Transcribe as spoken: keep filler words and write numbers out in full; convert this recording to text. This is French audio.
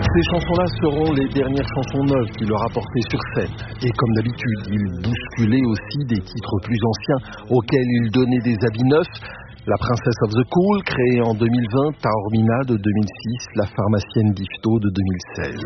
Ces chansons-là seront les dernières chansons neuves qu'il aura portées sur scène. Et comme d'habitude, il bousculait aussi des titres plus anciens auxquels il donnait des habits neufs. La Princess of the Cool, créée en deux mille vingt, Taormina de deux mille six, La Pharmacienne d'Yvetot de deux mille seize.